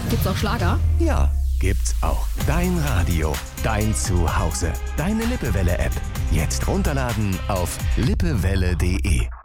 Gibt's auch Schlager? Ja, gibt's auch. Dein Radio, dein Zuhause, deine Lippewelle-App. Jetzt runterladen auf lippewelle.de.